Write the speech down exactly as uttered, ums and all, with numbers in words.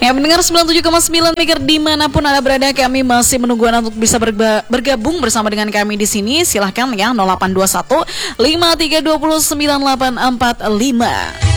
Ya, mendengar sembilan puluh tujuh koma sembilan Mikir dimanapun Anda berada, kami masih menunggu Anda untuk bisa berba- bergabung bersama dengan kami di sini. Silahkan ya, nol delapan dua satu lima tiga dua nol sembilan delapan empat lima.